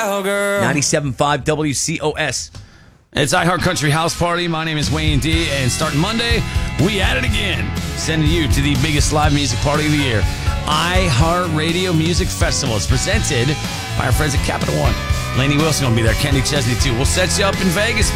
cowgirl. 97.5 WCOS. It's iHeart Country House Party. My name is Wayne D. And starting Monday, we at it again. Sending you to the biggest live music party of the year. iHeart Radio Music Festival. It's presented by our friends at Capital One. Lainey Wilson going to be there. Kenny Chesney, too. We'll set you up in Vegas.